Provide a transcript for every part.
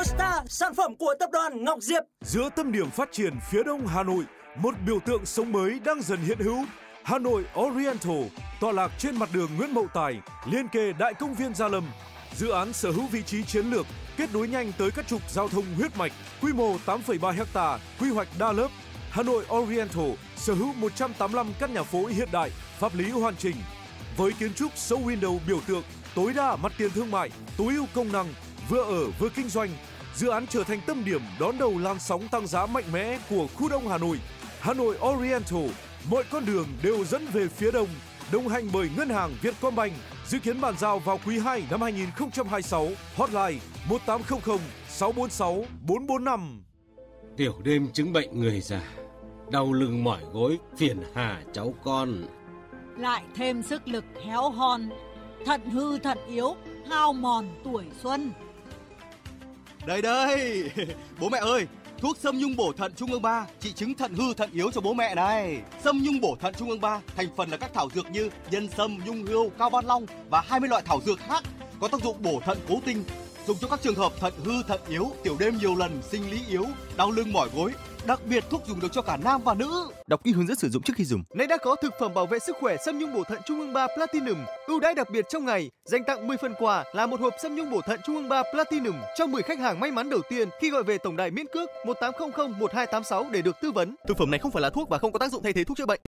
Costa, sản phẩm của tập đoàn Ngọc Diệp. Giữa tâm điểm phát triển phía đông Hà Nội, một biểu tượng sống mới đang dần hiện hữu. Hà Nội Oriental, tọa lạc trên mặt đường Nguyễn Mậu Tài, liên kề Đại công viên Gia Lâm. Dự án sở hữu vị trí chiến lược, kết nối nhanh tới các trục giao thông huyết mạch, quy mô 8,3 ha, quy hoạch đa lớp. Hà Nội Oriental sở hữu 185 căn nhà phố hiện đại, pháp lý hoàn chỉnh. Với kiến trúc show window biểu tượng, tối đa mặt tiền thương mại, tối ưu công năng, vừa ở vừa kinh doanh. Dự án trở thành tâm điểm đón đầu làn sóng tăng giá mạnh mẽ của khu đông Hà Nội. Hà Nội Oriental, mọi con đường đều dẫn về phía đông. Đồng hành bởi Ngân hàng Vietcombank, dự kiến bàn giao vào quý 2 năm 2026. Hotline 1800 646 445. Tiểu đêm chứng bệnh người già, đau lưng mỏi gối, phiền hà cháu con. Lại thêm sức lực héo hon, thận hư thận yếu, hao mòn tuổi xuân. Đây, bố mẹ ơi, thuốc Sâm Nhung bổ thận Trung ương 3 trị chứng thận hư thận yếu cho bố mẹ này. Sâm Nhung bổ thận Trung ương 3 thành phần là các thảo dược như nhân sâm, nhung hươu, cao ban long và 20 loại thảo dược khác có tác dụng bổ thận cố tinh, dùng cho các trường hợp thận hư thận yếu, tiểu đêm nhiều lần, sinh lý yếu, đau lưng mỏi gối. Đặc biệt thuốc dùng được cho cả nam và nữ. Đọc kỹ hướng dẫn sử dụng trước khi dùng. Nay đã có thực phẩm bảo vệ sức khỏe Sâm Nhung bổ thận Trung ương 3 Platinum, ưu đãi đặc biệt trong ngày, dành tặng 10 phần quà là một hộp Sâm Nhung bổ thận Trung ương 3 Platinum cho 10 khách hàng may mắn đầu tiên khi gọi về tổng đài miễn cước 1800 1286 để được tư vấn. Thực phẩm này không phải là thuốc và không có tác dụng thay thế thuốc chữa bệnh.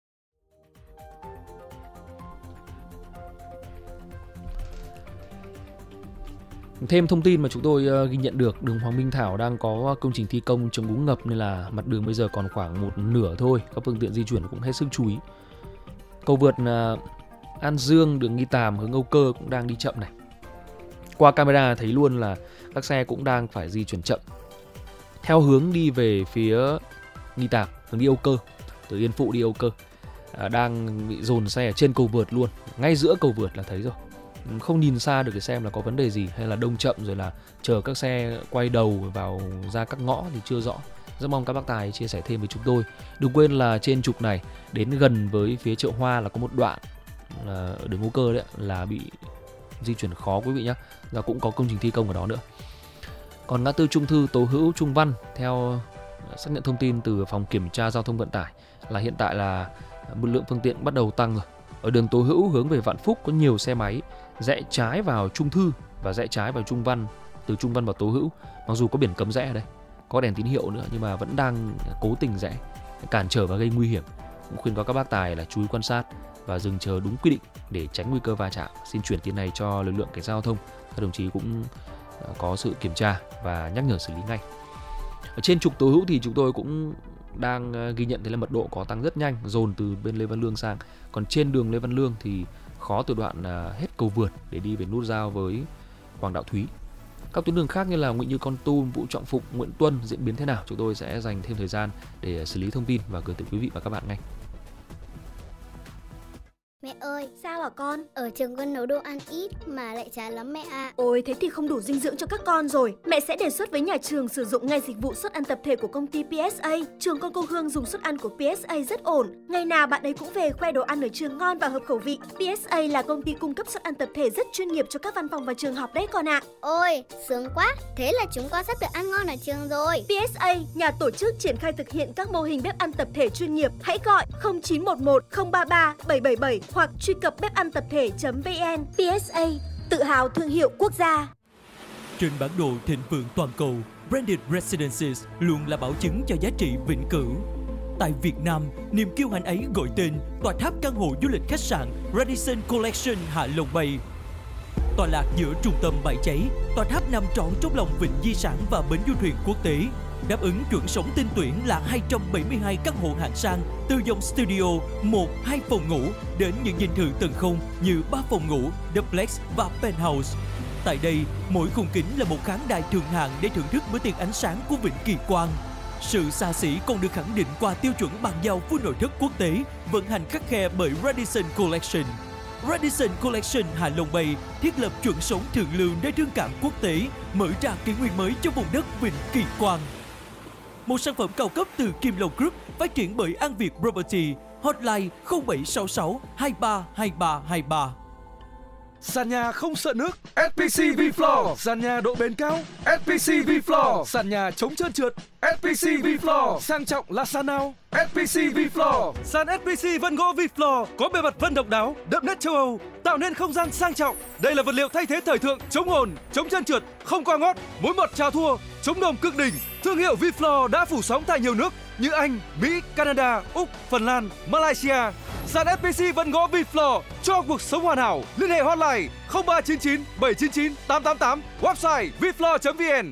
Thêm thông tin mà chúng tôi ghi nhận được, đường Hoàng Minh Thảo đang có công trình thi công chống úng ngập nên là mặt đường bây giờ còn khoảng một nửa thôi. Các phương tiện di chuyển cũng hết sức chú ý. Cầu vượt An Dương, đường Nghi Tàm hướng Âu Cơ cũng đang đi chậm này. Qua camera thấy luôn là các xe cũng đang phải di chuyển chậm. Theo hướng đi về phía Nghi Tàm, hướng đi Âu Cơ, từ Yên Phụ đi Âu Cơ, đang bị dồn xe ở trên cầu vượt luôn, ngay giữa cầu vượt là thấy rồi. Không nhìn xa được để xem là có vấn đề gì hay là đông chậm rồi là chờ các xe quay đầu vào ra các ngõ thì chưa rõ. Rất mong các bác tài chia sẻ thêm với chúng tôi. Đừng quên là trên trục này đến gần với phía chợ Hoa là có một đoạn là ở đường Âu Cơ đấy là bị di chuyển khó quý vị nhé. Và cũng có công trình thi công ở đó nữa. Còn ngã tư Trung Thư, Tố Hữu, Trung Văn, theo xác nhận thông tin từ phòng kiểm tra giao thông vận tải là hiện tại là lượng phương tiện bắt đầu tăng rồi. Ở đường Tố Hữu hướng về Vạn Phúc có nhiều xe máy rẽ trái vào Trung Thư và rẽ trái vào Trung Văn, từ Trung Văn vào Tố Hữu. Mặc dù có biển cấm rẽ ở đây, có đèn tín hiệu nữa nhưng mà vẫn đang cố tình rẽ, cản trở và gây nguy hiểm. Cũng khuyên cáo các bác tài là chú ý quan sát và dừng chờ đúng quy định để tránh nguy cơ va chạm. Xin chuyển tiền này cho lực lượng cảnh sát giao thông. Các đồng chí cũng có sự kiểm tra và nhắc nhở xử lý ngay. Ở trên trục Tố Hữu thì chúng tôi cũng đang ghi nhận thấy là mật độ có tăng rất nhanh, dồn từ bên Lê Văn Lương sang. Còn trên đường Lê Văn Lương thì khó từ đoạn hết cầu vượt để đi về nút giao với Hoàng Đạo Thúy. Các tuyến đường khác như là Nguyễn Như Con Tum, Vũ Trọng Phụng, Nguyễn Tuân diễn biến thế nào, chúng tôi sẽ dành thêm thời gian để xử lý thông tin và gửi tới quý vị và các bạn ngay. Mẹ ơi, sao hả con? Ở trường con nấu đồ ăn ít mà lại chán lắm mẹ ạ. Ôi, thế thì không đủ dinh dưỡng cho các con rồi. Mẹ sẽ đề xuất với nhà trường sử dụng ngay dịch vụ suất ăn tập thể của công ty PSA. Trường con cô Hương dùng suất ăn của PSA rất ổn. Ngày nào bạn ấy cũng về khoe đồ ăn ở trường ngon và hợp khẩu vị. PSA là công ty cung cấp suất ăn tập thể rất chuyên nghiệp cho các văn phòng và trường học đấy con ạ. Ôi, sướng quá. Thế là chúng con sắp được ăn ngon ở trường rồi. PSA, nhà tổ chức triển khai thực hiện các mô hình bếp ăn tập thể chuyên nghiệp. Hãy gọi 0911 033 777 hoặc truy cập bếp-ăn-tập-thể.vn. PSA, tự hào thương hiệu quốc gia. Trên bản đồ thịnh vượng toàn cầu, Branded Residences luôn là bảo chứng cho giá trị vĩnh cửu. Tại Việt Nam, niềm kiêu hãnh ấy gọi tên tòa tháp căn hộ du lịch khách sạn Radisson Collection Hạ Long Bay. Tọa lạc giữa trung tâm Bãi Cháy, tòa tháp nằm trọn trong lòng vịnh di sản và bến du thuyền quốc tế, đáp ứng chuẩn sống tinh tuyển là 272 căn hộ hạng sang từ dòng studio 1-2 phòng ngủ đến những dinh thự tầng không như 3 phòng ngủ, duplex và penthouse. Tại đây, mỗi khung kính là một khán đài thượng hạng để thưởng thức bữa tiệc ánh sáng của vịnh Kỳ Quan. Sự xa xỉ còn được khẳng định qua tiêu chuẩn bàn giao của nội thất quốc tế, vận hành khắt khe bởi Radisson Collection. Radisson Collection Hạ Long Bay thiết lập chuẩn sống thượng lưu nơi thương cảm quốc tế, mở ra kỷ nguyên mới cho vùng đất vịnh Kỳ Quan. Một sản phẩm cao cấp từ Kim Long Group phát triển bởi An Việt Property. Hotline 0766 232323. Sàn nhà không sợ nước, SPC V-Floor. Sàn nhà độ bền cao, SPC V-Floor. Sàn nhà chống trơn trượt, SPC V-Floor. Sang trọng là sàn nào? SPC V-Floor. Sàn SPC vân gỗ V-Floor có bề mặt vân độc đáo, đậm nét châu Âu, tạo nên không gian sang trọng. Đây là vật liệu thay thế thời thượng, chống ồn, chống trơn trượt, không qua ngót, mối mọt chà thua, chống đồm cực đỉnh. Thương hiệu V-Floor đã phủ sóng tại nhiều nước như Anh, Mỹ, Canada, Úc, Phần Lan, Malaysia. Sàn SPC vân gỗ V-Floor cho cuộc sống hoàn hảo. Liên hệ hotline 0399 799 888, website vfloor.vn.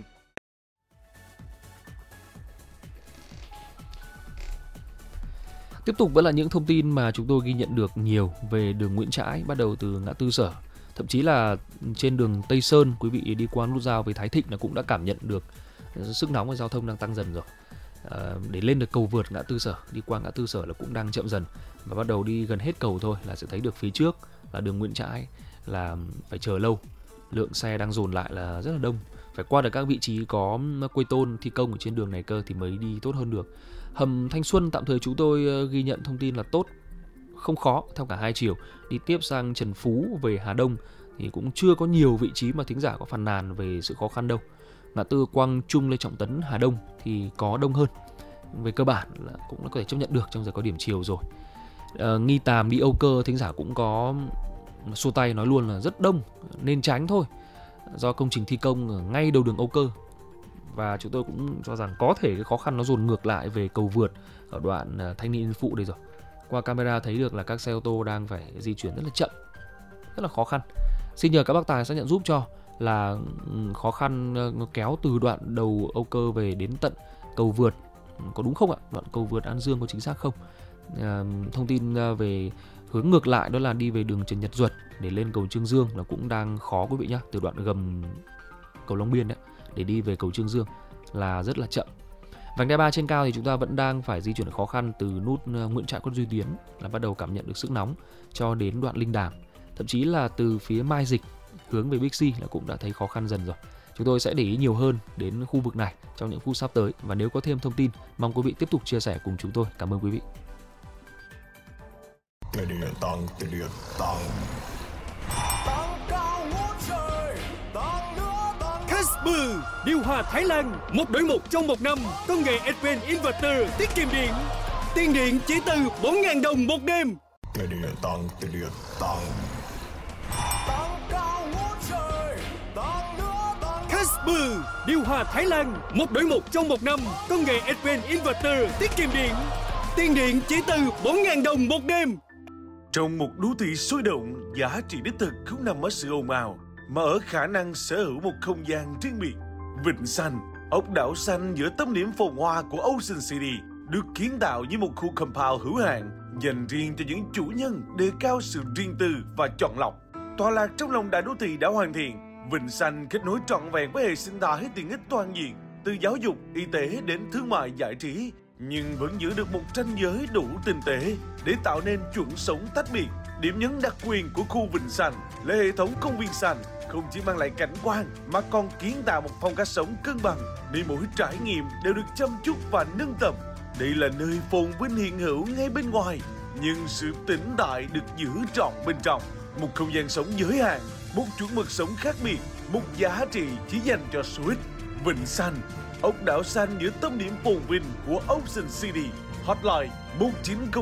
Tiếp tục vẫn là những thông tin mà chúng tôi ghi nhận được nhiều về đường Nguyễn Trãi, bắt đầu từ ngã tư Sở. Thậm chí là trên đường Tây Sơn, quý vị đi qua nút giao với Thái Thịnh là cũng đã cảm nhận được sức nóng của giao thông đang tăng dần rồi. Để lên được cầu vượt ngã tư Sở, đi qua ngã tư Sở là cũng đang chậm dần. Và bắt đầu đi gần hết cầu thôi là sẽ thấy được phía trước là đường Nguyễn Trãi là phải chờ lâu. Lượng xe đang dồn lại là rất là đông. Phải qua được các vị trí có quây tôn thi công ở trên đường này cơ thì mới đi tốt hơn được. Hầm Thanh Xuân tạm thời chúng tôi ghi nhận thông tin là tốt, không khó theo cả hai chiều. Đi tiếp sang Trần Phú về Hà Đông thì cũng chưa có nhiều vị trí mà thính giả có phàn nàn về sự khó khăn đâu. Ngã tư Quang Trung Lê Trọng Tấn Hà Đông thì có đông hơn. Về cơ bản là cũng có thể chấp nhận được trong giờ có điểm chiều rồi. Nghi Tàm đi Âu Cơ thính giả cũng có xua tay nói luôn là rất đông, nên tránh thôi. Do công trình thi công ở ngay đầu đường Âu Cơ. Và chúng tôi cũng cho rằng có thể cái khó khăn nó dồn ngược lại về cầu vượt ở đoạn Thanh Niên Phụ đây rồi. Qua camera thấy được là các xe ô tô đang phải di chuyển rất là chậm, rất là khó khăn. Xin nhờ các bác tài xác nhận giúp cho là khó khăn kéo từ đoạn đầu Âu Cơ về đến tận cầu vượt có đúng không ạ? Đoạn cầu vượt An Dương có chính xác không? Thông tin về hướng ngược lại đó là đi về đường Trần Nhật Duật để lên cầu Trương Dương là cũng đang khó quý vị nhé. Từ đoạn gầm cầu Long Biên đấy để đi về cầu Trương Dương là rất là chậm. Vành đai 3 trên cao thì chúng ta vẫn đang phải di chuyển khó khăn từ nút Nguyễn Trãi Quận Duy Tiến là bắt đầu cảm nhận được sức nóng cho đến đoạn Linh Đàm. Thậm chí là từ phía Mai Dịch hướng về Bixi là cũng đã thấy khó khăn dần rồi. Chúng tôi sẽ để ý nhiều hơn đến khu vực này trong những phút sắp tới. Và nếu có thêm thông tin, mong quý vị tiếp tục chia sẻ cùng chúng tôi. Cảm ơn quý vị. Casper điều hòa Thái Lan 1 đổi 1 trong 1 năm, công nghệ Advent Inverter tiết kiệm điện. Tiền điện chỉ từ 4.000 đồng một đêm. Casper điều hòa Thái Lan 1 đổi 1 trong 1 năm, công nghệ Advent Inverter tiết kiệm điện. Tiền điện chỉ từ 4.000 đồng một đêm. Trong một đô thị sôi động, giá trị đích thực không nằm ở sự ồn ào mà ở khả năng sở hữu một không gian riêng biệt. Vịnh Xanh, ốc đảo xanh giữa tâm điểm phồn hoa của Ocean City, được kiến tạo như một khu compound hữu hạn dành riêng cho những chủ nhân đề cao sự riêng tư và chọn lọc. Tọa lạc trong lòng đại đô thị đã hoàn thiện, Vịnh Xanh kết nối trọn vẹn với hệ sinh thái tiện ích toàn diện, từ giáo dục, y tế đến thương mại giải trí, nhưng vẫn giữ được một ranh giới đủ tinh tế để tạo nên chuẩn sống tách biệt. Điểm nhấn đặc quyền của khu Vịnh Xanh là hệ thống công viên xanh không chỉ mang lại cảnh quan mà còn kiến tạo một phong cách sống cân bằng, nơi mỗi trải nghiệm đều được chăm chút và nâng tầm. Đây là nơi phồn vinh hiện hữu ngay bên ngoài, nhưng sự tĩnh tại được giữ trọn bên trong. Một không gian sống giới hạn, một chuẩn mực sống khác biệt, một giá trị chỉ dành cho số ít. Vịnh Xanh, ốc đảo xanh giữa tâm điểm phồn vinh của Ocean City. Hotline 1900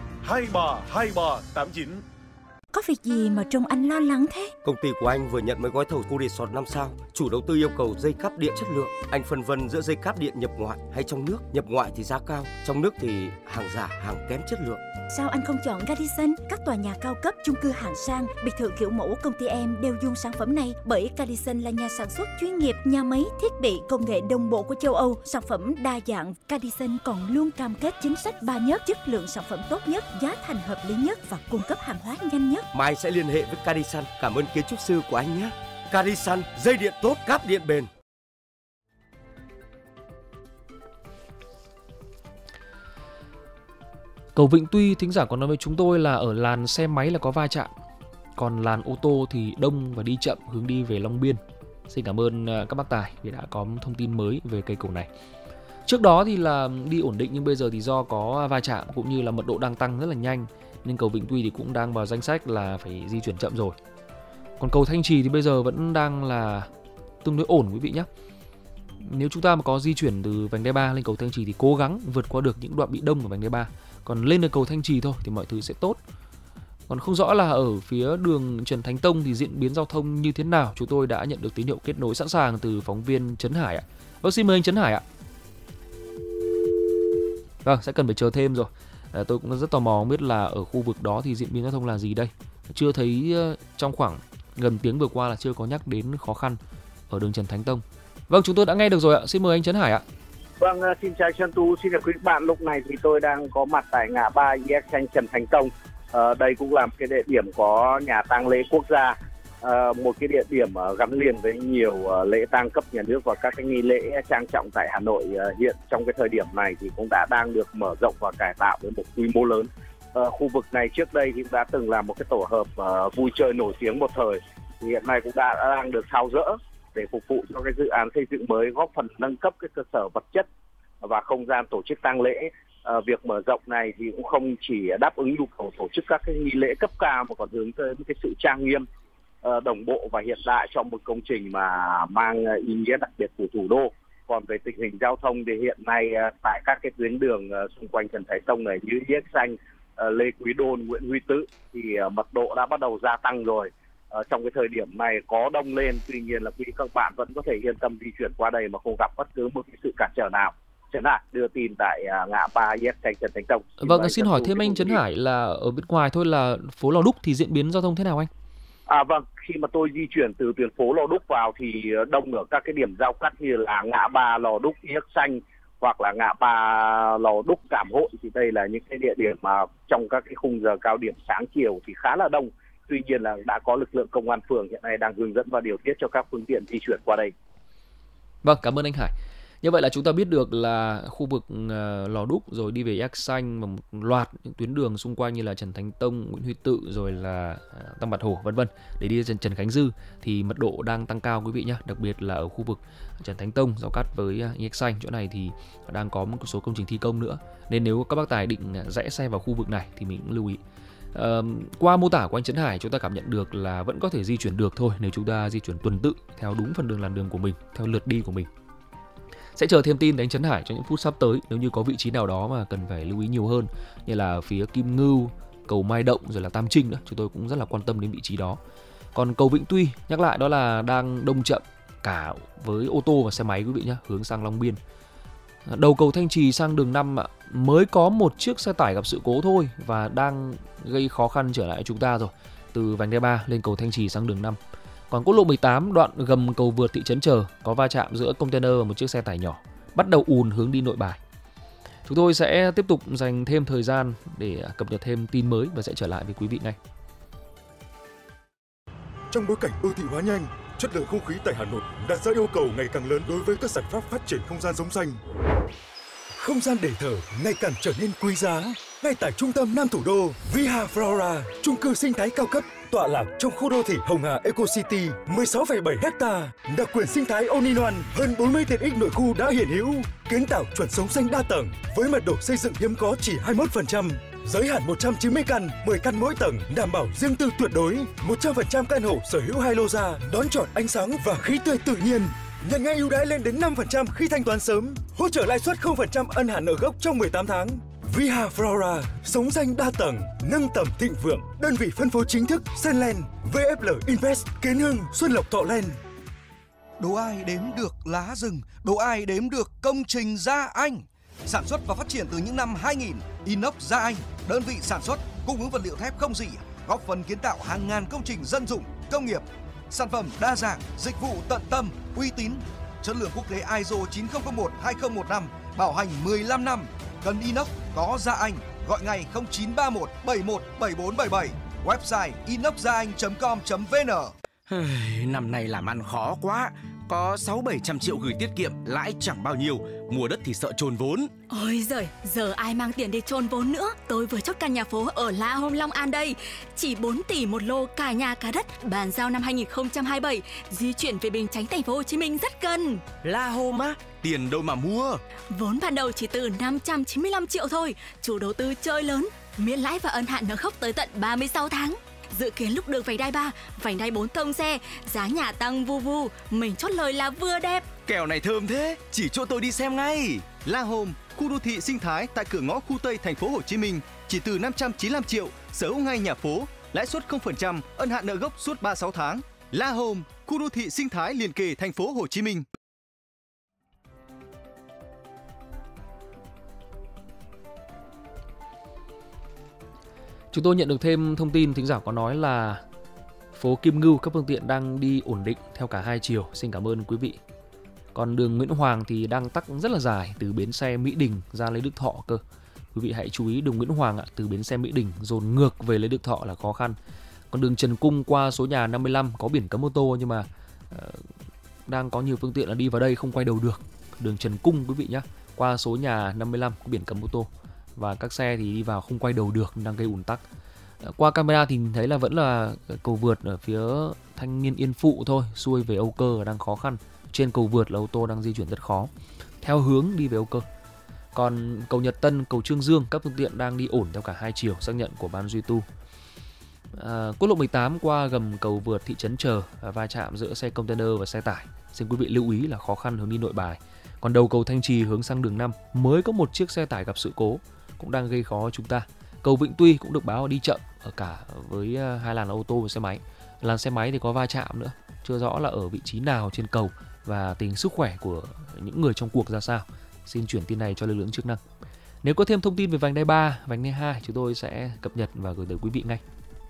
232389. Có việc gì mà trông anh lo lắng thế? Công ty của anh vừa nhận mấy gói thầu khu resort 5 sao. Chủ đầu tư yêu cầu dây cáp điện chất lượng. Anh phân vân giữa dây cáp điện nhập ngoại hay trong nước. Nhập ngoại thì giá cao, trong nước thì hàng giả, hàng kém chất lượng. Sao anh không chọn Radisson? Các tòa nhà cao cấp, chung cư hạng sang, biệt thự kiểu mẫu công ty em đều dùng sản phẩm này. Bởi Radisson là nhà sản xuất chuyên nghiệp, nhà máy, thiết bị, công nghệ đồng bộ của châu Âu. Sản phẩm đa dạng, Radisson còn luôn cam kết chính sách 3 nhất, chất lượng sản phẩm tốt nhất, giá thành hợp lý nhất và cung cấp hàng hóa nhanh nhất. Mai sẽ liên hệ với Radisson. Cảm ơn kiến trúc sư của anh nhé. Radisson, dây điện tốt, cáp điện bền. Cầu Vĩnh Tuy, thính giả còn nói với chúng tôi là ở làn xe máy là có va chạm, còn làn ô tô thì đông và đi chậm hướng đi về Long Biên. Xin cảm ơn các bác tài vì đã có thông tin mới về cây cầu này. Trước đó thì là đi ổn định, nhưng bây giờ thì do có va chạm cũng như là mật độ đang tăng rất là nhanh nên cầu Vĩnh Tuy thì cũng đang vào danh sách là phải di chuyển chậm rồi. Còn cầu Thanh Trì thì bây giờ vẫn đang là tương đối ổn quý vị nhé. Nếu chúng ta mà có di chuyển từ vành đai 3 lên cầu Thanh Trì thì cố gắng vượt qua được những đoạn bị đông của vành đai 3. Còn lên được cầu Thanh Trì thôi thì mọi thứ sẽ tốt. Còn không rõ là ở phía đường Trần Thánh Tông thì diễn biến giao thông như thế nào. Chúng tôi đã nhận được tín hiệu kết nối sẵn sàng từ phóng viên Trấn Hải ạ. Vâng, xin mời anh Trấn Hải ạ. Vâng, sẽ cần phải chờ thêm rồi. Tôi cũng rất tò mò không biết là ở khu vực đó thì diễn biến giao thông là gì đây. Chưa thấy trong khoảng gần tiếng vừa qua là chưa có nhắc đến khó khăn ở đường Trần Thánh Tông. Vâng, chúng tôi đã nghe được rồi ạ. Xin mời anh Trấn Hải ạ. Vâng, xin chào Trần Tu, xin chào quý bạn. Lúc này thì tôi đang có mặt tại ngã ba EX Xanh Trần Thánh Tông. Đây cũng là một cái địa điểm có nhà tang lễ quốc gia, một cái địa điểm gắn liền với nhiều lễ tang cấp nhà nước và các cái nghi lễ trang trọng tại Hà Nội. Hiện trong cái thời điểm này thì cũng đã đang được mở rộng và cải tạo với một quy mô lớn. Khu vực này trước đây thì đã từng là một cái tổ hợp vui chơi nổi tiếng một thời, thì hiện nay cũng đang được tháo dỡ để phục vụ cho cái dự án xây dựng mới, góp phần nâng cấp cái cơ sở vật chất và không gian tổ chức tang lễ. Việc mở rộng này thì cũng không chỉ đáp ứng nhu cầu tổ chức các cái nghi lễ cấp cao mà còn hướng tới cái sự trang nghiêm, đồng bộ và hiện đại trong một công trình mà mang ý nghĩa đặc biệt của thủ đô. Còn về tình hình giao thông thì hiện nay tại các cái tuyến đường xung quanh Trần Thánh Tông này như EX Xanh, Lê Quý Đôn, Nguyễn Huy Tự thì mật độ đã bắt đầu gia tăng rồi. Trong cái thời điểm này có đông lên, tuy nhiên là quý các bạn vẫn có thể yên tâm di chuyển qua đây mà không gặp bất cứ một cái sự cản trở nào. Trấn Hải đưa tin tại ngã ba EX Xanh Trần Thánh Tông. Vâng, xin hỏi thêm anh Trấn Hải là ở bên ngoài thôi là phố Lò Đúc thì diễn biến giao thông thế nào anh? Vâng, khi mà tôi di chuyển từ tuyến phố Lò Đúc vào thì đông ở các cái điểm giao cắt như là ngã ba Lò Đúc EX Xanh hoặc là ngã ba Lò Đúc Cảm Hội, thì đây là những cái địa điểm mà trong các cái khung giờ cao điểm sáng chiều thì khá là đông. Tuy nhiên là đã có lực lượng công an phường hiện nay đang hướng dẫn và điều tiết cho các phương tiện di chuyển qua đây. Vâng, cảm ơn anh Hải. Như vậy là chúng ta biết được là khu vực Lò Đúc rồi đi về EX Xanh và một loạt những tuyến đường xung quanh như là Trần Thánh Tông, Nguyễn Huy Tự rồi là Tăng Bạc Hồ vân vân để đi Trần Khánh Dư thì mật độ đang tăng cao quý vị nhé. Đặc biệt là ở khu vực Trần Thánh Tông giao cắt với EX Xanh, chỗ này thì đang có một số công trình thi công nữa. Nên nếu các bác tài định rẽ xe vào khu vực này thì mình cũng lưu ý. Qua mô tả của anh Trấn Hải, chúng ta cảm nhận được là vẫn có thể di chuyển được thôi nếu chúng ta di chuyển tuần tự theo đúng phần đường làn đường của mình, theo lượt đi của mình. Sẽ chờ thêm tin từ anh Trấn Hải trong những phút sắp tới nếu như có vị trí nào đó mà cần phải lưu ý nhiều hơn, như là phía Kim Ngưu, cầu Mai Động rồi là Tam Trinh nữa. Chúng tôi cũng rất là quan tâm đến vị trí đó. Còn cầu Vĩnh Tuy, nhắc lại đó là đang đông chậm cả với ô tô và xe máy quý vị nhé, hướng sang Long Biên. Đầu cầu Thanh Trì sang đường 5 mới có một chiếc xe tải gặp sự cố thôi và đang gây khó khăn trở lại chúng ta rồi, từ vành đai 3 lên cầu Thanh Trì sang đường 5. Còn quốc lộ 18 đoạn gầm cầu vượt thị trấn Chờ có va chạm giữa container và một chiếc xe tải nhỏ, bắt đầu ùn hướng đi Nội Bài. Chúng tôi sẽ tiếp tục dành thêm thời gian để cập nhật thêm tin mới và sẽ trở lại với quý vị ngay. Trong bối cảnh đô thị hóa nhanh, chất lượng không khí tại Hà Nội đặt ra yêu cầu ngày càng lớn đối với các giải pháp phát triển không gian sống xanh. Không gian để thở ngày càng trở nên quý giá. Ngay tại trung tâm Nam thủ đô, Viha Flora, chung cư sinh thái cao cấp tọa lạc trong khu đô thị Hồng Hà Eco City, 16,7 ha, đặc quyền sinh thái all-in-one, hơn 40 tiện ích nội khu đã hiện hữu, kiến tạo chuẩn sống xanh đa tầng với mật độ xây dựng hiếm có chỉ 21%, giới hạn 190 căn, 10 căn mỗi tầng, đảm bảo riêng tư tuyệt đối, 100% căn hộ sở hữu 2 lô ra, đón chọn ánh sáng và khí tươi tự nhiên. Nhận ngay ưu đãi lên đến 5% khi thanh toán sớm, hỗ trợ lãi suất 0% ân hạn nợ gốc trong 18 tháng. Viha Flora, sống xanh đa tầng, nâng tầm thịnh vượng. Đơn vị phân phối chính thức Senland, VFL Invest, Kiến Hưng, Xuân Lộc, Thọ Land. Đố ai đếm được lá rừng, đố ai đếm được công trình Gia Anh. Sản xuất và phát triển từ những năm 2000, Inox Gia Anh, đơn vị sản xuất, cung ứng vật liệu thép không rỉ, góp phần kiến tạo hàng ngàn công trình dân dụng, công nghiệp. Sản phẩm đa dạng, dịch vụ tận tâm, uy tín, chất lượng quốc tế ISO 9001-2015, bảo hành 15 năm. Cần inox có Gia Anh, gọi ngay 0931 71 7477, website inoxgiaanh.com.vn. Năm nay làm ăn khó quá, có 600-700 triệu gửi tiết kiệm, lãi chẳng bao nhiêu, mua đất thì sợ chôn vốn. Ôi giời, giờ ai mang tiền để chôn vốn nữa. Tôi vừa chốt căn nhà phố ở La Home, Long An đây. Chỉ 4 tỷ một lô, cả nhà cả đất, bàn giao năm 2027, di chuyển về Bình Chánh, thành phố Hồ Chí Minh rất gần. La Home á, tiền đâu mà mua. Vốn ban đầu chỉ từ 595 triệu thôi, chủ đầu tư chơi lớn, miễn lãi và ân hạn nợ gốc tới tận 36 tháng. Dự kiến lúc đường vành đai 3, vành đai 4 thông xe, giá nhà tăng vu vu, mình chốt lời là vừa đẹp. Kèo này thơm thế, chỉ cho tôi đi xem ngay. La Home, khu đô thị sinh thái tại cửa ngõ khu Tây thành phố Hồ Chí Minh, chỉ từ 595 triệu, sở hữu ngay nhà phố, lãi suất 0%, ân hạn nợ gốc suốt 36 tháng. La Home, khu đô thị sinh thái liền kề thành phố Hồ Chí Minh. Chúng tôi nhận được thêm thông tin thính giả có nói là phố Kim Ngưu các phương tiện đang đi ổn định theo cả hai chiều. Xin cảm ơn quý vị. Còn đường Nguyễn Hoàng thì đang tắc rất là dài từ bến xe Mỹ Đình ra Lê Đức Thọ cơ. Quý vị hãy chú ý đường Nguyễn Hoàng ạ, từ bến xe Mỹ Đình dồn ngược về Lê Đức Thọ là khó khăn. Còn đường Trần Cung qua số nhà 55 có biển cấm ô tô nhưng mà đang có nhiều phương tiện là đi vào đây không quay đầu được. Đường Trần Cung quý vị nhé, qua số nhà 55 có biển cấm ô tô và các xe thì đi vào không quay đầu được, đang gây ùn tắc. Qua camera thì thấy là vẫn là cầu vượt ở phía Thanh Niên Yên Phụ thôi, xuôi về Âu Cơ đang khó khăn. Trên cầu vượt là ô tô đang di chuyển rất khó theo hướng đi về Âu Cơ. Còn cầu Nhật Tân, cầu Trương Dương các phương tiện đang đi ổn theo cả hai chiều, xác nhận của ban duy tu. Quốc lộ 18 qua gầm cầu vượt thị trấn Chờ va chạm giữa xe container và xe tải. Xin quý vị lưu ý là khó khăn hướng đi Nội Bài. Còn đầu cầu Thanh Trì hướng sang đường 5 mới có một chiếc xe tải gặp sự cố cũng đang gây khó cho chúng ta. Cầu Vĩnh Tuy cũng được báo đi chậm ở cả với hai làn ô tô và xe máy. Làn xe máy thì có va chạm nữa, chưa rõ là ở vị trí nào trên cầu và tình sức khỏe của những người trong cuộc ra sao. Xin chuyển tin này cho lực lượng chức năng. Nếu có thêm thông tin về vành đai 3, vành đai 2 chúng tôi sẽ cập nhật và gửi tới quý vị ngay.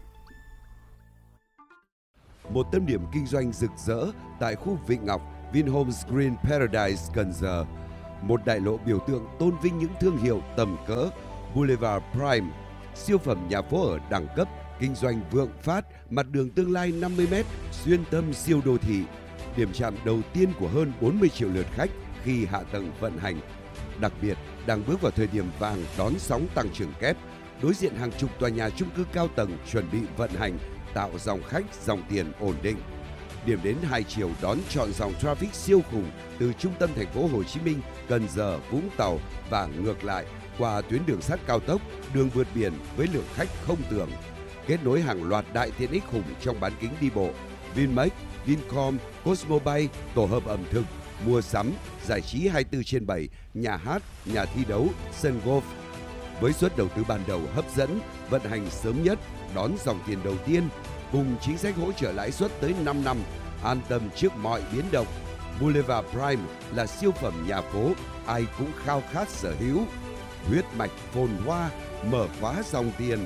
Một tâm điểm kinh doanh rực rỡ tại khu Vịnh Ngọc, Vinhomes Green Paradise Cần Giờ. Một đại lộ biểu tượng tôn vinh những thương hiệu tầm cỡ. Boulevard Prime, siêu phẩm nhà phố ở đẳng cấp, kinh doanh vượng phát, mặt đường tương lai 50m, xuyên tâm siêu đô thị. Điểm chạm đầu tiên của hơn 40 triệu lượt khách khi hạ tầng vận hành. Đặc biệt, đang bước vào thời điểm vàng đón sóng tăng trưởng kép, đối diện hàng chục tòa nhà chung cư cao tầng chuẩn bị vận hành, tạo dòng khách, dòng tiền ổn định. Điểm đến hai chiều đón trọn dòng traffic siêu khủng từ trung tâm thành phố Hồ Chí Minh, Cần Giờ, Vũng Tàu và ngược lại qua tuyến đường sắt cao tốc, đường vượt biển với lượng khách không tưởng. Kết nối hàng loạt đại tiện ích khủng trong bán kính đi bộ, Vinmec, Vincom, Cosmobay, tổ hợp ẩm thực, mua sắm, giải trí 24/7, nhà hát, nhà thi đấu, sân golf. Với suất đầu tư ban đầu hấp dẫn, vận hành sớm nhất, đón dòng tiền đầu tiên, cùng chính sách hỗ trợ lãi suất tới 5 năm, an tâm trước mọi biến động. Boulevard Prime là siêu phẩm nhà phố, ai cũng khao khát sở hữu. Huyết mạch phồn hoa, mở khóa dòng tiền.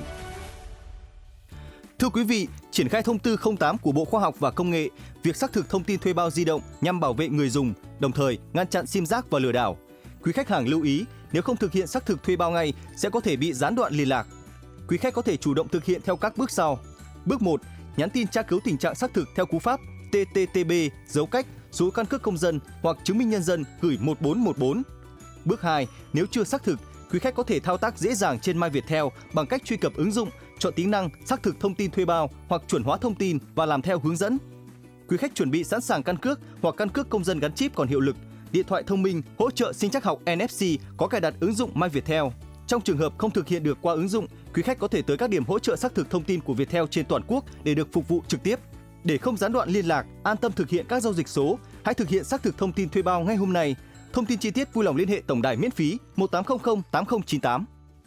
Thưa quý vị, triển khai thông tư 08 của Bộ Khoa học và Công nghệ, việc xác thực thông tin thuê bao di động nhằm bảo vệ người dùng, đồng thời ngăn chặn sim rác và lừa đảo. Quý khách hàng lưu ý, nếu không thực hiện xác thực thuê bao ngay sẽ có thể bị gián đoạn liên lạc. Quý khách có thể chủ động thực hiện theo các bước sau. Bước 1, nhắn tin tra cứu tình trạng xác thực theo cú pháp TTTB dấu cách số căn cước công dân hoặc chứng minh nhân dân gửi 1414. Bước 2, nếu chưa xác thực, quý khách có thể thao tác dễ dàng trên MyViettel bằng cách truy cập ứng dụng, chọn tính năng xác thực thông tin thuê bao hoặc chuẩn hóa thông tin và làm theo hướng dẫn. Quý khách chuẩn bị sẵn sàng căn cước hoặc căn cước công dân gắn chip còn hiệu lực, điện thoại thông minh hỗ trợ sinh trắc học NFC có cài đặt ứng dụng MyViettel. Trong trường hợp không thực hiện được qua ứng dụng, quý khách có thể tới các điểm hỗ trợ xác thực thông tin của Viettel trên toàn quốc để được phục vụ trực tiếp. Để không gián đoạn liên lạc, an tâm thực hiện các giao dịch số, hãy thực hiện xác thực thông tin thuê bao ngay hôm nay. Thông tin chi tiết vui lòng liên hệ tổng đài miễn phí 1800 8098.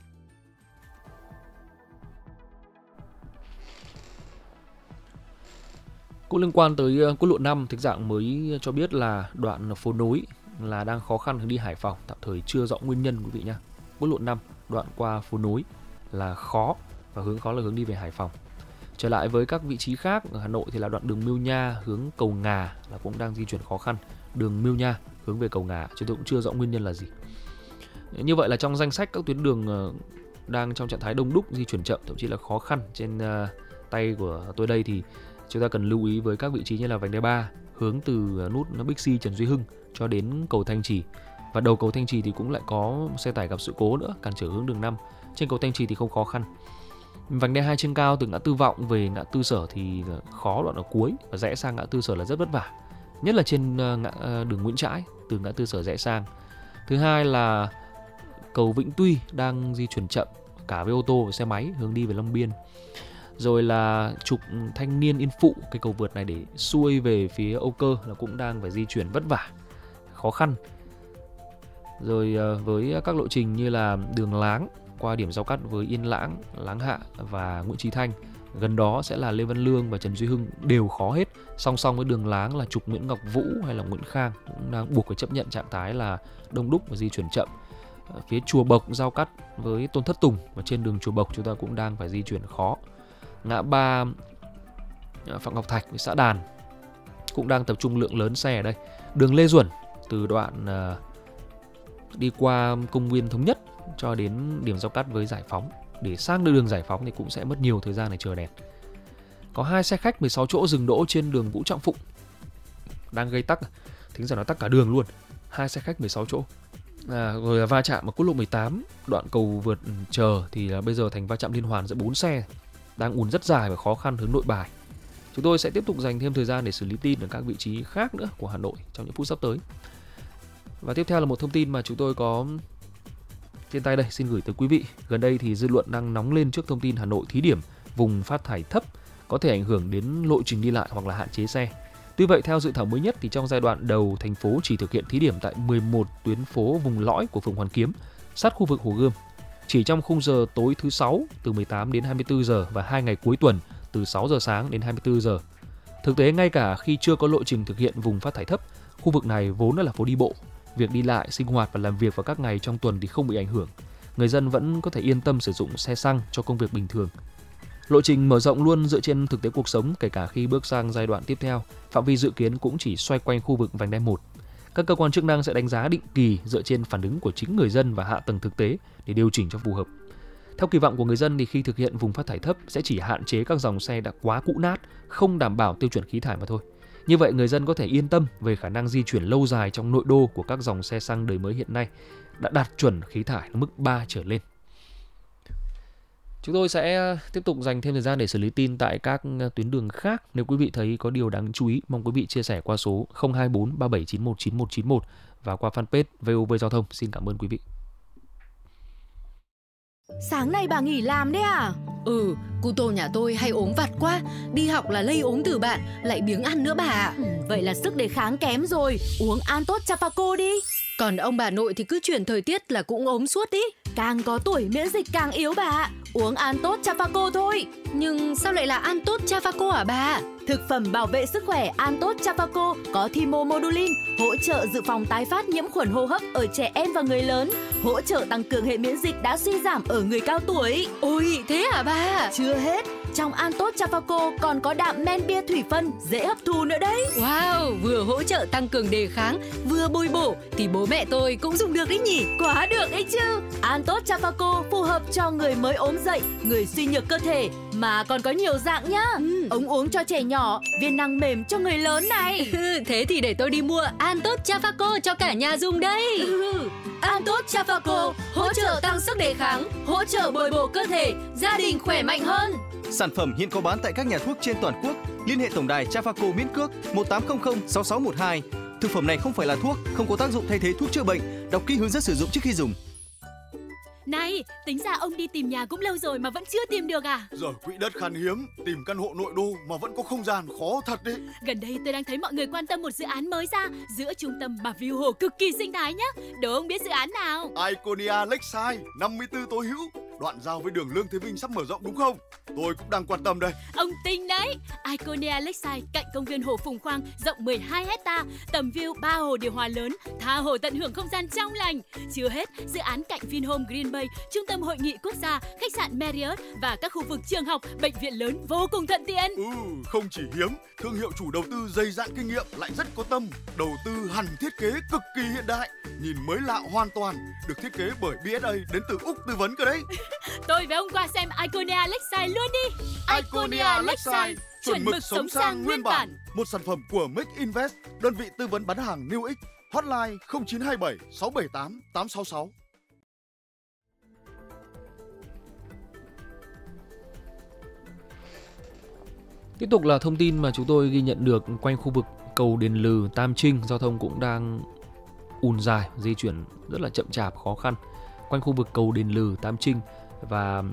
Cũng liên quan tới quốc lộ 5, thính giả mới cho biết là đoạn phố nối là đang khó khăn hướng đi Hải Phòng, tạm thời chưa rõ nguyên nhân quý vị nhé. Quốc lộ 5 đoạn qua phố nối là khó và hướng khó là hướng đi về Hải Phòng. Trở lại với các vị trí khác ở Hà Nội thì là đoạn đường Miêu Nha hướng cầu Ngà là cũng đang di chuyển khó khăn. Đường Miêu Nha hướng về cầu Ngà chúng tôi cũng chưa rõ nguyên nhân là gì. Như vậy là trong danh sách các tuyến đường đang trong trạng thái đông đúc, di chuyển chậm, thậm chí là khó khăn trên tay của tôi đây thì chúng ta cần lưu ý với các vị trí như là vành đai 3 hướng từ nút Bixi Trần Duy Hưng cho đến cầu Thanh Trì. Và đầu cầu Thanh Trì thì cũng lại có xe tải gặp sự cố nữa, cản trở hướng đường 5. Trên cầu Thanh Trì thì không khó khăn. Vành đai 2 trên cao từ ngã tư Vọng về ngã tư Sở thì khó đoạn ở cuối và rẽ sang ngã tư Sở là rất vất vả. Nhất là trên đường Nguyễn Trãi từ ngã tư Sở rẽ sang. Thứ hai là cầu Vĩnh Tuy đang di chuyển chậm cả với ô tô và xe máy hướng đi về Long Biên. Rồi là trục Thanh Niên Yên Phụ, cái cầu vượt này để xuôi về phía Âu Cơ là cũng đang phải di chuyển vất vả, khó khăn. Rồi với các lộ trình như là đường Láng qua điểm giao cắt với Yên Lãng, Láng Hạ và Nguyễn Chí Thanh. Gần đó sẽ là Lê Văn Lương và Trần Duy Hưng, đều khó hết. Song song với đường Láng là trục Nguyễn Ngọc Vũ hay là Nguyễn Khang cũng đang buộc phải chấp nhận trạng thái là đông đúc và di chuyển chậm. Phía Chùa Bộc giao cắt với Tôn Thất Tùng và trên đường Chùa Bộc chúng ta cũng đang phải di chuyển khó. Ngã ba Phạm Ngọc Thạch với xã Đàn cũng đang tập trung lượng lớn xe ở đây. Đường Lê Duẩn từ đoạn đi qua công viên Thống Nhất cho đến điểm giao cắt với Giải Phóng, để sang đường Giải Phóng thì cũng sẽ mất nhiều thời gian để chờ đèn. Có 2 xe khách 16 chỗ dừng đỗ trên đường Vũ Trọng Phụng đang gây tắc, thính giả nó tắc cả đường luôn. 2 xe khách 16 chỗ. Rồi là va chạm ở quốc lộ 18 đoạn cầu vượt chờ thì là bây giờ thành va chạm liên hoàn giữa 4 xe, đang ùn rất dài và khó khăn hướng Nội Bài. Chúng tôi sẽ tiếp tục dành thêm thời gian để xử lý tin ở các vị trí khác nữa của Hà Nội trong những phút sắp tới. Và tiếp theo là một thông tin mà chúng tôi có trên tay đây, xin gửi tới quý vị. Gần đây thì dư luận đang nóng lên trước thông tin Hà Nội thí điểm vùng phát thải thấp có thể ảnh hưởng đến lộ trình đi lại hoặc là hạn chế xe. Tuy vậy, theo dự thảo mới nhất thì trong giai đoạn đầu, thành phố chỉ thực hiện thí điểm tại 11 tuyến phố vùng lõi của phường Hoàn Kiếm, sát khu vực Hồ Gươm. Chỉ trong khung giờ tối thứ 6 từ 18 đến 24 giờ và 2 ngày cuối tuần từ 6 giờ sáng đến 24 giờ. Thực tế, ngay cả khi chưa có lộ trình thực hiện vùng phát thải thấp, khu vực này vốn là phố đi bộ. Việc đi lại, sinh hoạt và làm việc vào các ngày trong tuần thì không bị ảnh hưởng. Người dân vẫn có thể yên tâm sử dụng xe xăng cho công việc bình thường. Lộ trình mở rộng luôn dựa trên thực tế cuộc sống, kể cả khi bước sang giai đoạn tiếp theo, phạm vi dự kiến cũng chỉ xoay quanh khu vực vành đai 1. Các cơ quan chức năng sẽ đánh giá định kỳ dựa trên phản ứng của chính người dân và hạ tầng thực tế để điều chỉnh cho phù hợp. Theo kỳ vọng của người dân thì khi thực hiện vùng phát thải thấp sẽ chỉ hạn chế các dòng xe đã quá cũ nát, không đảm bảo tiêu chuẩn khí thải mà thôi. Như vậy người dân có thể yên tâm về khả năng di chuyển lâu dài trong nội đô của các dòng xe xăng đời mới hiện nay đã đạt chuẩn khí thải mức 3 trở lên. Chúng tôi sẽ tiếp tục dành thêm thời gian để xử lý tin tại các tuyến đường khác. Nếu quý vị thấy có điều đáng chú ý, mong quý vị chia sẻ qua số 024 3791 9191 và qua fanpage VOV Giao thông. Xin cảm ơn quý vị. Sáng nay bà nghỉ làm đấy à? Cu tô nhà tôi hay ốm vặt quá, đi học là lây ốm từ bạn, lại biếng ăn nữa bà ạ. Vậy là sức đề kháng kém rồi, uống An Tốt Chafaco đi. Còn ông bà nội thì cứ chuyển thời tiết là cũng ốm suốt ý. Càng có tuổi miễn dịch càng yếu bà ạ, uống An Tốt Chafaco thôi. Nhưng sao lại là An Tốt Chafaco hả bà? Thực phẩm bảo vệ sức khỏe An Tốt Chafaco có thymomodulin, hỗ trợ dự phòng tái phát nhiễm khuẩn hô hấp ở trẻ em và người lớn, hỗ trợ tăng cường hệ miễn dịch đã suy giảm ở người cao tuổi. Ôi, thế hả bà? Chưa hết, trong An Tốt Chafaco còn có đạm men bia thủy phân dễ hấp thu nữa đấy. Wow, vừa hỗ trợ tăng cường đề kháng, vừa bồi bổ thì bố mẹ tôi cũng dùng được đấy nhỉ. Quá được ấy chứ. An Tốt Chafaco phù hợp cho người mới ốm dậy, người suy nhược cơ thể, mà còn có nhiều dạng nhá. Ống uống cho trẻ nhỏ, viên nang mềm cho người lớn này. Thế thì để tôi đi mua An Tốt Chafaco cho cả nhà dùng đây. An Tốt Chafaco hỗ trợ tăng sức đề kháng, hỗ trợ bồi bổ cơ thể, gia đình khỏe mạnh hơn. Sản phẩm hiện có bán tại các nhà thuốc trên toàn quốc. Liên hệ tổng đài Chafaco miễn cước 1800 6612. Thực phẩm này không phải là thuốc, không có tác dụng thay thế thuốc chữa bệnh. Đọc kỹ hướng dẫn sử dụng trước khi dùng. Này, tính ra ông đi tìm nhà cũng lâu rồi mà vẫn chưa tìm được à? Giờ quỹ đất khan hiếm, tìm căn hộ nội đô mà vẫn có không gian khó thật đấy. Gần đây tôi đang thấy mọi người quan tâm một dự án mới ra giữa trung tâm và view hồ cực kỳ sinh thái nhá. Đố ông biết dự án nào? Iconia Lakeside 54 tối hữu, đoạn giao với đường Lương Thế Vinh sắp mở rộng đúng không? Tôi cũng đang quan tâm đây. Ông tinh đấy. Iconia Lakeside cạnh công viên hồ Phùng Khoang rộng 12 hecta, tầm view 3 hồ điều hòa lớn, tha hồ tận hưởng không gian trong lành. Chưa hết, dự án cạnh Vinhome Green Bay, trung tâm hội nghị quốc gia, khách sạn Marriott và các khu vực trường học, bệnh viện lớn vô cùng thuận tiện. Không chỉ hiếm, thương hiệu chủ đầu tư dày dạn kinh nghiệm lại rất có tâm. Đầu tư hẳn thiết kế cực kỳ hiện đại, nhìn mới lạ hoàn toàn, được thiết kế bởi BSA đến từ Úc tư vấn cơ đấy. Tôi với ông qua xem Iconia Lakeside luôn đi. Iconia Lakeside, chuẩn mực sống sang nguyên bản. Một sản phẩm của Make Invest, đơn vị tư vấn bán hàng New X. Hotline 0927 678 866. Tiếp tục là thông tin mà chúng tôi ghi nhận được quanh khu vực cầu Đền Lừ, Tam Trinh, giao thông cũng đang ùn dài, di chuyển rất là chậm chạp, khó khăn. Quanh khu vực cầu Đền Lừ, Tam Trinh và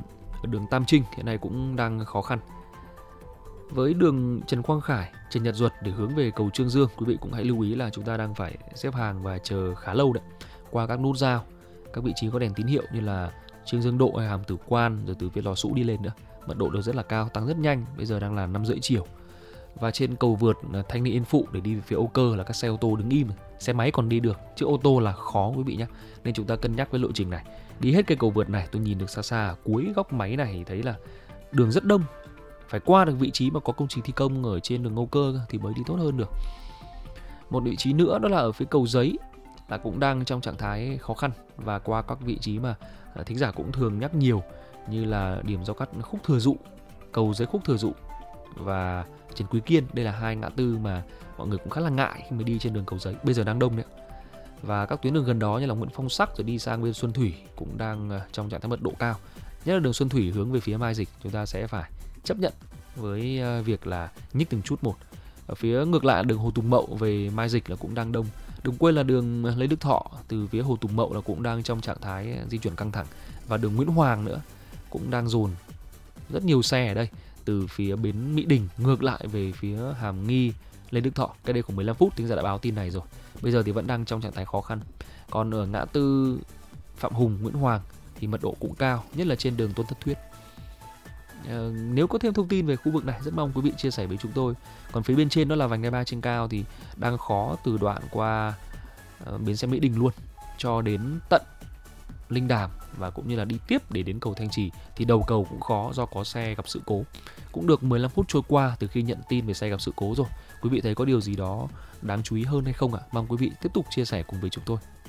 Đường Tam Trinh hiện nay cũng đang khó khăn. Với đường Trần Quang Khải, Trần Nhật Duật để hướng về cầu Trương Dương, quý vị cũng hãy lưu ý là chúng ta đang phải xếp hàng và chờ khá lâu đấy. Qua các nút giao, các vị trí có đèn tín hiệu như là Trương Dương Độ hay Hàm Tử Quan, rồi từ phía Lò Sũ đi lên nữa, mật độ đều rất là cao, tăng rất nhanh. Bây giờ đang là 5:30 chiều. Và trên cầu vượt Thanh Niên Yên Phụ để đi về phía Âu Cơ là các xe ô tô đứng im, xe máy còn đi được, chứ ô tô là khó quý vị nhé. Nên chúng ta cân nhắc với lộ trình này. Đi hết cây cầu vượt này, tôi nhìn được xa xa cuối góc máy này thấy là đường rất đông. Phải qua được vị trí mà có công trình thi công ở trên đường Âu Cơ thì mới đi tốt hơn được. Một vị trí nữa đó là ở phía cầu Giấy là cũng đang trong trạng thái khó khăn, và qua các vị trí mà thính giả cũng thường nhắc nhiều như là điểm giao cắt Khúc Thừa Dụ, cầu Giấy Khúc Thừa Dụ và Trần Quý Kiên. Đây là hai ngã tư mà mọi người cũng khá là ngại khi mới đi trên đường cầu Giấy, bây giờ đang đông đấy. Và các tuyến đường gần đó như là Nguyễn Phong Sắc rồi đi sang bên Xuân Thủy cũng đang trong trạng thái mật độ cao. Nhất là đường Xuân Thủy hướng về phía Mai Dịch, chúng ta sẽ phải chấp nhận với việc là nhích từng chút một. Ở phía ngược lại đường Hồ Tùng Mậu về Mai Dịch là cũng đang đông. Đừng quên là đường Lê Đức Thọ từ phía Hồ Tùng Mậu là cũng đang trong trạng thái di chuyển căng thẳng. Và đường Nguyễn Hoàng nữa cũng đang dồn rất nhiều xe ở đây, từ phía bến Mỹ Đình ngược lại về phía Hàm Nghi, Lê Đức Thọ. Cái đây khoảng 15 phút tính ra đã báo tin này rồi. Bây giờ thì vẫn đang trong trạng thái khó khăn. Còn ở ngã tư Phạm Hùng, Nguyễn Hoàng thì mật độ cũng cao, nhất là trên đường Tôn Thất Thuyết. Nếu có thêm thông tin về khu vực này rất mong quý vị chia sẻ với chúng tôi. Còn phía bên trên đó là vành đai 3 trên cao thì đang khó từ đoạn qua bến xe Mỹ Đình luôn cho đến tận Linh Đàm, và cũng như là đi tiếp để đến cầu Thanh Trì thì đầu cầu cũng khó do có xe gặp sự cố. Cũng được 15 phút trôi qua từ khi nhận tin về xe gặp sự cố rồi. Quý vị thấy có điều gì đó đáng chú ý hơn hay không ạ? Mong quý vị tiếp tục chia sẻ cùng với chúng tôi.